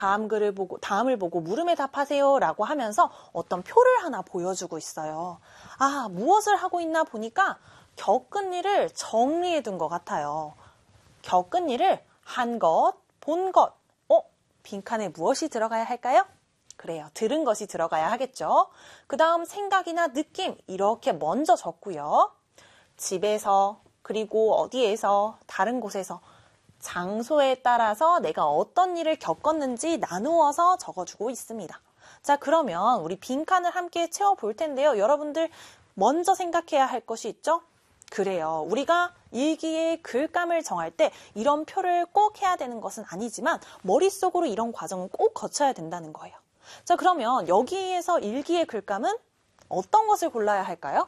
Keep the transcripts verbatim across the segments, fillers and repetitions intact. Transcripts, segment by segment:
다음 글을 보고, 다음을 보고 물음에 답하세요 라고 하면서 어떤 표를 하나 보여주고 있어요. 아, 무엇을 하고 있나 보니까 겪은 일을 정리해 둔 것 같아요. 겪은 일을 한 것, 본 것, 어? 빈칸에 무엇이 들어가야 할까요? 그래요. 들은 것이 들어가야 하겠죠. 그 다음 생각이나 느낌 이렇게 먼저 적고요. 집에서 그리고 어디에서 다른 곳에서 장소에 따라서 내가 어떤 일을 겪었는지 나누어서 적어주고 있습니다. 자, 그러면 우리 빈칸을 함께 채워볼 텐데요. 여러분들 먼저 생각해야 할 것이 있죠? 그래요. 우리가 일기에 글감을 정할 때 이런 표를 꼭 해야 되는 것은 아니지만 머릿속으로 이런 과정은 꼭 거쳐야 된다는 거예요. 자, 그러면 여기에서 일기의 글감은 어떤 것을 골라야 할까요?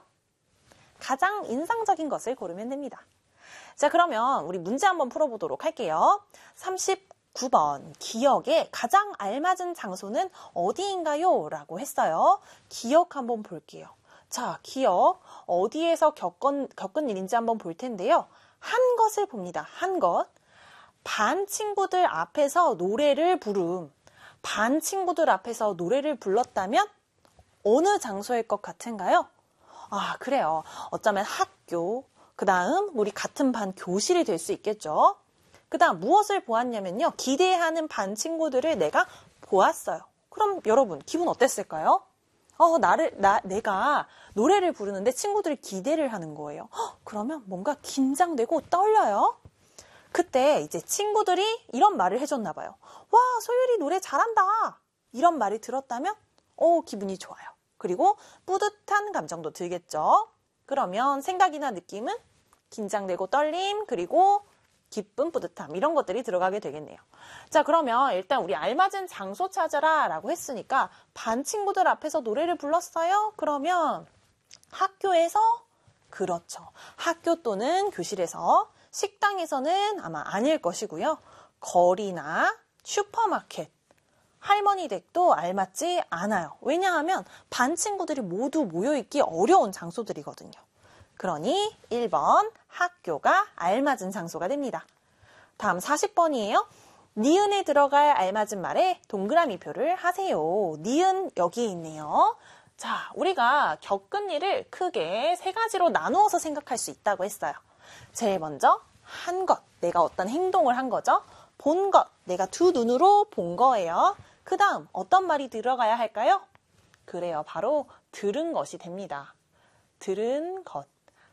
가장 인상적인 것을 고르면 됩니다. 자, 그러면 우리 문제 한번 풀어보도록 할게요. 삼십구 번 기억에 가장 알맞은 장소는 어디인가요? 라고 했어요. 기억 한번 볼게요. 자, 기억 어디에서 겪은, 겪은 일인지 한번 볼 텐데요. 한 것을 봅니다. 한 것. 반 친구들 앞에서 노래를 부름. 반 친구들 앞에서 노래를 불렀다면 어느 장소일 것 같은가요? 아, 그래요. 어쩌면 학교, 그 다음 우리 같은 반 교실이 될 수 있겠죠. 그 다음 무엇을 보았냐면요. 기대하는 반 친구들을 내가 보았어요. 그럼 여러분 기분 어땠을까요? 어, 나를, 나, 내가 노래를 부르는데 친구들이 기대를 하는 거예요. 헉, 그러면 뭔가 긴장되고 떨려요. 그때 이제 친구들이 이런 말을 해줬나 봐요. 와, 소율이 노래 잘한다. 이런 말을 들었다면 오, 기분이 좋아요. 그리고 뿌듯한 감정도 들겠죠. 그러면 생각이나 느낌은 긴장되고 떨림, 그리고 기쁨, 뿌듯함 이런 것들이 들어가게 되겠네요. 자, 그러면 일단 우리 알맞은 장소 찾아라 라고 했으니까 반 친구들 앞에서 노래를 불렀어요? 그러면 학교에서? 그렇죠. 학교 또는 교실에서. 식당에서는 아마 아닐 것이고요. 거리나 슈퍼마켓, 할머니 댁도 알맞지 않아요. 왜냐하면 반 친구들이 모두 모여있기 어려운 장소들이거든요. 그러니 일 번 학교가 알맞은 장소가 됩니다. 다음 사십 번이에요. 니은에 들어갈 알맞은 말에 동그라미표를 하세요. 니은 여기에 있네요. 자, 우리가 겪은 일을 크게 세 가지로 나누어서 생각할 수 있다고 했어요. 제일 먼저 한 것, 내가 어떤 행동을 한 거죠. 본 것, 내가 두 눈으로 본 거예요. 그 다음 어떤 말이 들어가야 할까요? 그래요, 바로 들은 것이 됩니다. 들은 것.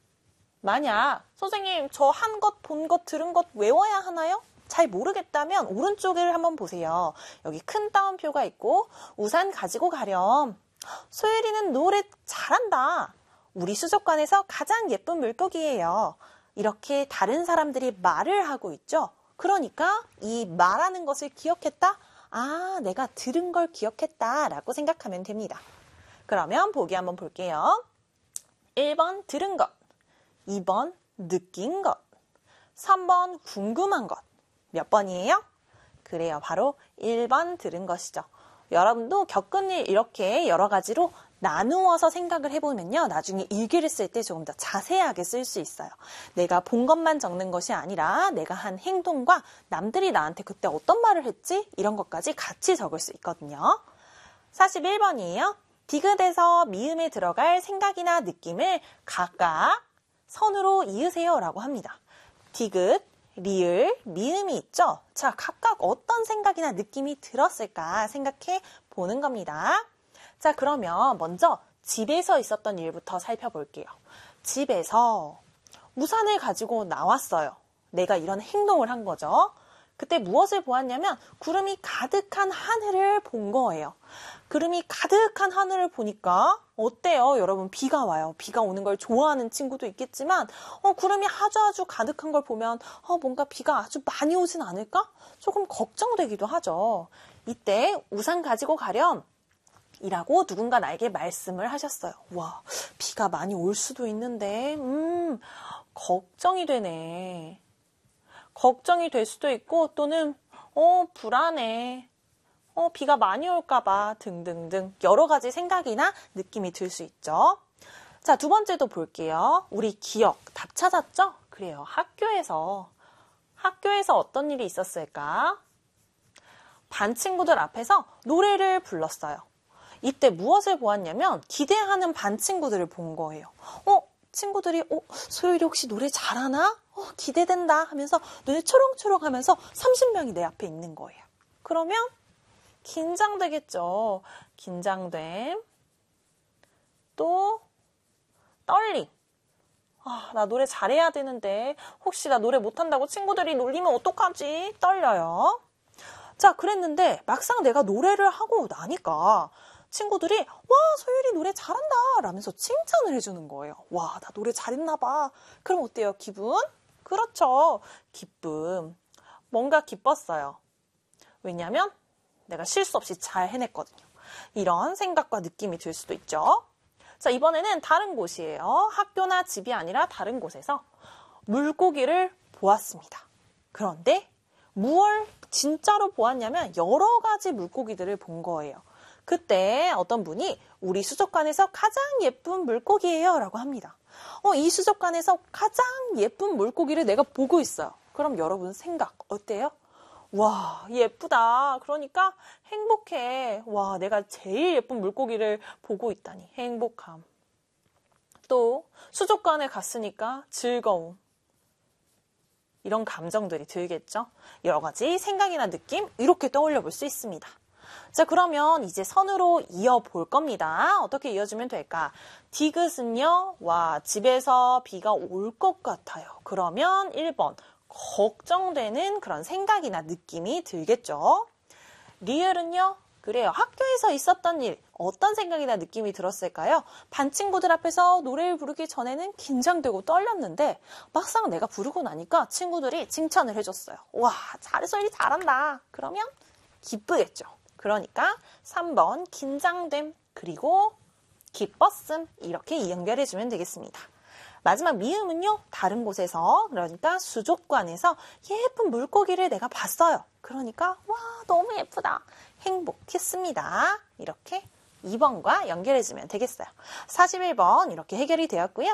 만약 선생님 저 한 것, 본 것, 들은 것 외워야 하나요? 잘 모르겠다면 오른쪽을 한번 보세요. 여기 큰 따옴표가 있고 우산 가지고 가렴. 소율이는 노래 잘한다. 우리 수족관에서 가장 예쁜 물고기예요. 이렇게 다른 사람들이 말을 하고 있죠. 그러니까 이 말하는 것을 기억했다? 아, 내가 들은 걸 기억했다 라고 생각하면 됩니다. 그러면 보기 한번 볼게요. 일 번 들은 것, 이 번 느낀 것, 삼 번 궁금한 것. 몇 번이에요? 그래요, 바로 일 번 들은 것이죠. 여러분도 겪은 일 이렇게 여러 가지로 나누어서 생각을 해보면요. 나중에 일기를 쓸 때 조금 더 자세하게 쓸 수 있어요. 내가 본 것만 적는 것이 아니라 내가 한 행동과 남들이 나한테 그때 어떤 말을 했지? 이런 것까지 같이 적을 수 있거든요. 사십일 번이에요. 디귿에서 미음에 들어갈 생각이나 느낌을 각각 선으로 이으세요 라고 합니다. 디귿, 리을, 미음이 있죠? 자, 각각 어떤 생각이나 느낌이 들었을까 생각해 보는 겁니다. 자, 그러면 먼저 집에서 있었던 일부터 살펴볼게요. 집에서 우산을 가지고 나왔어요. 내가 이런 행동을 한 거죠. 그때 무엇을 보았냐면 구름이 가득한 하늘을 본 거예요. 구름이 가득한 하늘을 보니까 어때요? 여러분, 비가 와요. 비가 오는 걸 좋아하는 친구도 있겠지만 어, 구름이 아주 아주 가득한 걸 보면 어, 뭔가 비가 아주 많이 오진 않을까? 조금 걱정되기도 하죠. 이때 우산 가지고 가렴 이라고 누군가 나에게 말씀을 하셨어요. 와, 비가 많이 올 수도 있는데 음, 걱정이 되네. 걱정이 될 수도 있고 또는 어, 불안해. 어, 비가 많이 올까 봐 등등등 여러 가지 생각이나 느낌이 들 수 있죠. 자, 두 번째도 볼게요. 우리 기억 답 찾았죠? 그래요. 학교에서 학교에서 어떤 일이 있었을까? 반 친구들 앞에서 노래를 불렀어요. 이때 무엇을 보았냐면 기대하는 반 친구들을 본 거예요. 어? 친구들이 어? 소율이 혹시 노래 잘하나? 어, 기대된다 하면서 눈이 초롱초롱 하면서 삼십 명이 내 앞에 있는 거예요. 그러면 긴장되겠죠. 긴장됨. 또 떨림. 아, 나 노래 잘해야 되는데 혹시 나 노래 못한다고 친구들이 놀리면 어떡하지? 떨려요. 자, 그랬는데 막상 내가 노래를 하고 나니까 친구들이 와, 소율이 노래 잘한다 라면서 칭찬을 해주는 거예요. 와, 나 노래 잘했나 봐. 그럼 어때요? 기분? 그렇죠. 기쁨. 뭔가 기뻤어요. 왜냐하면 내가 실수 없이 잘 해냈거든요. 이런 생각과 느낌이 들 수도 있죠. 자, 이번에는 다른 곳이에요. 학교나 집이 아니라 다른 곳에서 물고기를 보았습니다. 그런데 무얼 진짜로 보았냐면 여러 가지 물고기들을 본 거예요. 그때 어떤 분이 우리 수족관에서 가장 예쁜 물고기예요 라고 합니다. 어, 이 수족관에서 가장 예쁜 물고기를 내가 보고 있어요. 그럼 여러분 생각 어때요? 와, 예쁘다. 그러니까 행복해. 와, 내가 제일 예쁜 물고기를 보고 있다니. 행복함. 또 수족관에 갔으니까 즐거움. 이런 감정들이 들겠죠? 여러 가지 생각이나 느낌 이렇게 떠올려 볼 수 있습니다. 자, 그러면 이제 선으로 이어볼 겁니다. 어떻게 이어주면 될까? 디귿은요. 와, 집에서 비가 올 것 같아요. 그러면 일 번. 걱정되는 그런 생각이나 느낌이 들겠죠. 리을은요. 그래요. 학교에서 있었던 일, 어떤 생각이나 느낌이 들었을까요? 반 친구들 앞에서 노래를 부르기 전에는 긴장되고 떨렸는데 막상 내가 부르고 나니까 친구들이 칭찬을 해줬어요. 와, 잘했어, 일 잘한다. 그러면 기쁘겠죠. 그러니까 삼 번 긴장됨 그리고 기뻤음 이렇게 연결해주면 되겠습니다. 마지막 미음은요. 다른 곳에서 그러니까 수족관에서 예쁜 물고기를 내가 봤어요. 그러니까 와 너무 예쁘다. 행복했습니다. 이렇게 이 번과 연결해주면 되겠어요. 사십일 번 이렇게 해결이 되었고요.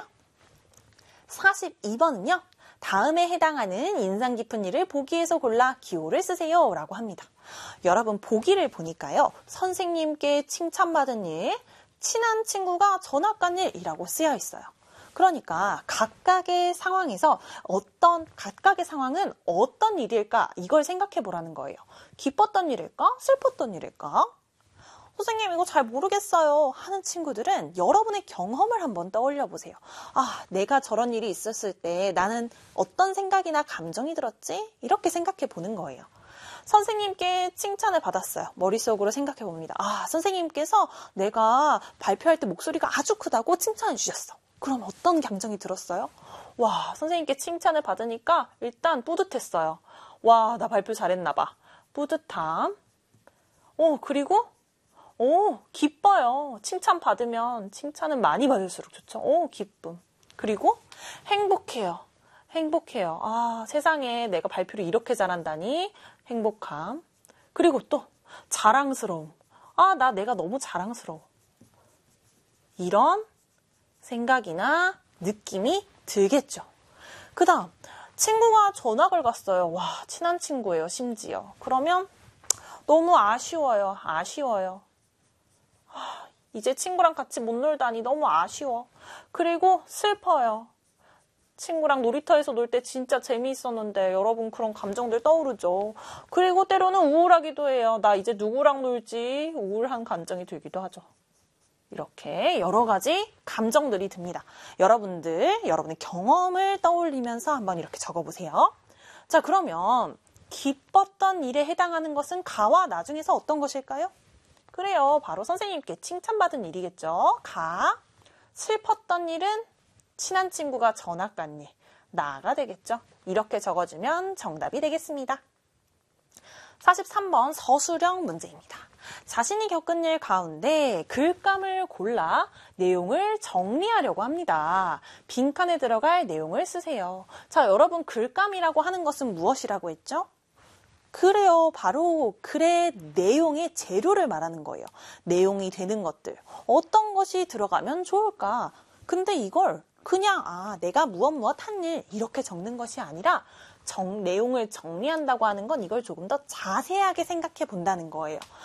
사십이 번은요. 다음에 해당하는 인상 깊은 일을 보기에서 골라 기호를 쓰세요 라고 합니다. 여러분 보기를 보니까요. 선생님께 칭찬받은 일, 친한 친구가 전학 간 일이라고 쓰여 있어요. 그러니까 각각의 상황에서 어떤 각각의 상황은 어떤 일일까 이걸 생각해 보라는 거예요. 기뻤던 일일까? 슬펐던 일일까? 선생님 이거 잘 모르겠어요 하는 친구들은 여러분의 경험을 한번 떠올려 보세요. 아, 내가 저런 일이 있었을 때 나는 어떤 생각이나 감정이 들었지? 이렇게 생각해 보는 거예요. 선생님께 칭찬을 받았어요. 머릿속으로 생각해 봅니다. 아, 선생님께서 내가 발표할 때 목소리가 아주 크다고 칭찬해 주셨어. 그럼 어떤 감정이 들었어요? 와, 선생님께 칭찬을 받으니까 일단 뿌듯했어요. 와, 나 발표 잘했나 봐. 뿌듯함. 오, 그리고 오, 기뻐요. 칭찬 받으면 칭찬은 많이 받을수록 좋죠. 오, 기쁨. 그리고 행복해요. 행복해요. 아, 세상에 내가 발표를 이렇게 잘한다니. 행복함. 그리고 또 자랑스러움. 아, 나 내가 너무 자랑스러워. 이런 생각이나 느낌이 들겠죠. 그 다음 친구가 전학을 갔어요. 와, 친한 친구예요. 심지어. 그러면 너무 아쉬워요. 아쉬워요. 하, 이제 친구랑 같이 못 놀다니 너무 아쉬워. 그리고 슬퍼요. 친구랑 놀이터에서 놀 때 진짜 재미있었는데 여러분 그런 감정들 떠오르죠. 그리고 때로는 우울하기도 해요. 나 이제 누구랑 놀지? 우울한 감정이 들기도 하죠. 이렇게 여러 가지 감정들이 듭니다. 여러분들, 여러분의 경험을 떠올리면서 한번 이렇게 적어보세요. 자, 그러면 기뻤던 일에 해당하는 것은 가와 나 중에서 어떤 것일까요? 그래요. 바로 선생님께 칭찬받은 일이겠죠. 가. 슬펐던 일은 친한 친구가 전학 간 일. 나가 되겠죠. 이렇게 적어주면 정답이 되겠습니다. 사십삼 번 서술형 문제입니다. 자신이 겪은 일 가운데 글감을 골라 내용을 정리하려고 합니다. 빈칸에 들어갈 내용을 쓰세요. 자, 여러분 글감이라고 하는 것은 무엇이라고 했죠? 그래요. 바로 글의 내용의 재료를 말하는 거예요. 내용이 되는 것들. 어떤 것이 들어가면 좋을까? 근데 이걸 그냥 아 내가 무엇 무엇 한 일 이렇게 적는 것이 아니라 정, 내용을 정리한다고 하는 건 이걸 조금 더 자세하게 생각해 본다는 거예요.